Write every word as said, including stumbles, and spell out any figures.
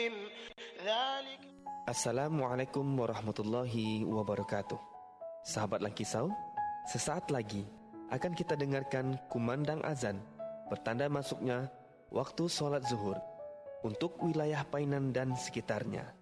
Assalamualaikum warahmatullahi wabarakatuh. Sahabat Langkisau, sesaat lagi akan kita dengarkan kumandang azan bertanda masuknya waktu solat zuhur untuk wilayah Painan dan sekitarnya.